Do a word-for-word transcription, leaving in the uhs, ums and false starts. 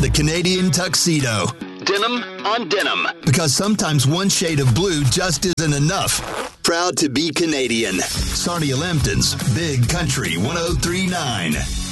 the Canadian tuxedo. Denim on denim. Because sometimes one shade of blue just isn't enough. Proud to be Canadian. Sarnia Lambton's Big Country one oh three point nine.